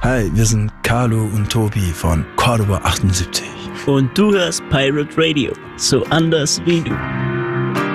Hi, wir sind Carlo und Tobi von Cordoba 78. Und du hörst Pirate Radio, so anders wie du.